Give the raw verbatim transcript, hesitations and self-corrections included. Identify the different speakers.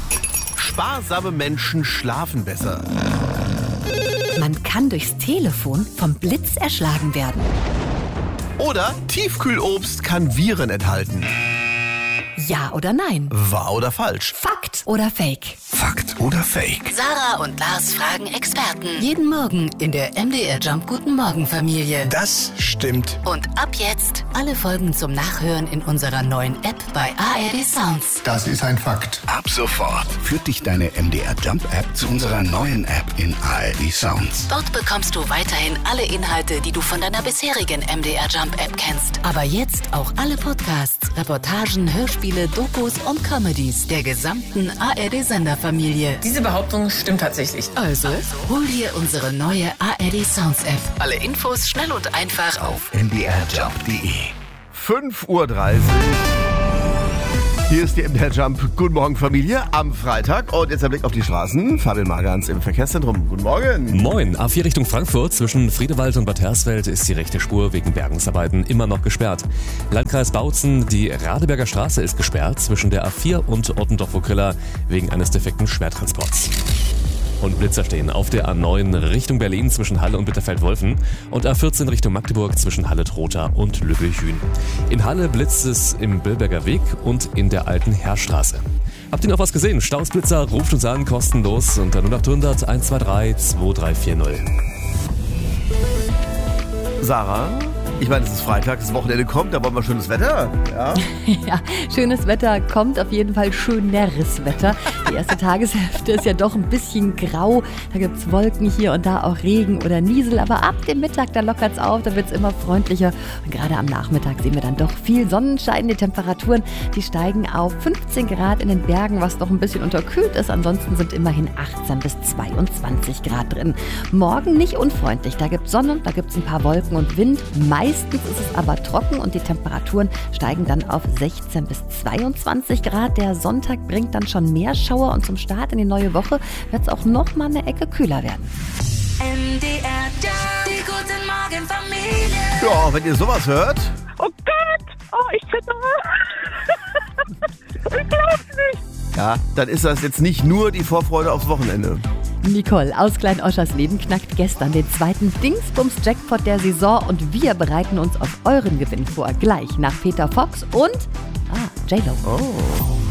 Speaker 1: Sparsame Menschen schlafen besser.
Speaker 2: Man kann durchs Telefon vom Blitz erschlagen werden.
Speaker 1: Oder Tiefkühlobst kann Viren enthalten.
Speaker 2: Ja oder nein?
Speaker 1: Wahr oder falsch?
Speaker 2: Fakt oder Fake?
Speaker 1: Fakt oder Fake?
Speaker 2: Sarah und Lars fragen Experten. Jeden Morgen in der M D R Jump Guten Morgen Familie.
Speaker 1: Das stimmt.
Speaker 2: Und ab jetzt alle Folgen zum Nachhören in unserer neuen App bei A R D Sounds.
Speaker 3: Das ist ein Fakt.
Speaker 4: Ab sofort führt dich deine M D R Jump App zu unserer neuen App in A R D Sounds.
Speaker 2: Dort bekommst du weiterhin alle Inhalte, die du von deiner bisherigen M D R Jump App kennst. Aber jetzt auch alle Podcasts, Reportagen, Hörspiele, Dokus und Comedies der gesamten A R D-Senderfamilie.
Speaker 5: Diese Behauptung stimmt tatsächlich.
Speaker 2: Also, hol dir unsere neue A R D Sounds App. Alle Infos schnell und einfach auf
Speaker 4: m d r jump punkt d e.
Speaker 1: fünf Uhr dreißig. Hier ist die M D R Jump Guten Morgen Familie am Freitag. Und jetzt ein Blick auf die Straßen. Fabian Magans im Verkehrszentrum. Guten Morgen.
Speaker 6: Moin. A vier Richtung Frankfurt. Zwischen Friedewald und Bad Hersfeld ist die rechte Spur wegen Bergungsarbeiten immer noch gesperrt. Landkreis Bautzen, die Radeberger Straße ist gesperrt zwischen der A vier und Ottendorf-Vogella wegen eines defekten Schwertransports. Und Blitzer stehen auf der A neun Richtung Berlin zwischen Halle und Bitterfeld-Wolfen und A vierzehn Richtung Magdeburg zwischen Halle-Trotha und Lübbel-Hühn. In Halle blitzt es im Billberger Weg und in der alten Heerstraße. Habt ihr noch was gesehen? Stausblitzer ruft uns an, kostenlos unter null acht hundert eins zwei drei zwei drei vier null.
Speaker 1: Sarah? Ich meine, es ist Freitag, das Wochenende kommt, da wollen wir schönes Wetter. Ja,
Speaker 7: ja, schönes Wetter kommt, auf jeden Fall schöneres Wetter. Die erste Tageshälfte ist ja doch ein bisschen grau. Da gibt es Wolken hier und da, auch Regen oder Niesel. Aber ab dem Mittag, da lockert es auf, da wird es immer freundlicher. Und gerade am Nachmittag sehen wir dann doch viel Sonnenschein. Die Temperaturen, die steigen auf fünfzehn Grad in den Bergen, was noch ein bisschen unterkühlt ist. Ansonsten sind immerhin achtzehn bis zweiundzwanzig Grad drin. Morgen nicht unfreundlich. Da gibt es Sonne, da gibt es ein paar Wolken und Wind. Meistens ist es aber trocken und die Temperaturen steigen dann auf sechzehn bis zweiundzwanzig Grad. Der Sonntag bringt dann schon mehr Schauer und zum Start in die neue Woche wird es auch noch mal eine Ecke kühler werden.
Speaker 2: M D R Jump, die Guten Morgen Familie.
Speaker 1: ja, wenn ihr sowas hört.
Speaker 8: Oh Gott! Oh, ich zittere! Ich glaub's nicht!
Speaker 1: Ja, dann ist das jetzt nicht nur die Vorfreude aufs Wochenende.
Speaker 7: Nicole aus Klein-Oschers Leben knackt gestern den zweiten Dingsbums-Jackpot der Saison und wir bereiten uns auf euren Gewinn vor. Gleich nach Peter Fox und ah, J-Lo.
Speaker 1: Oh.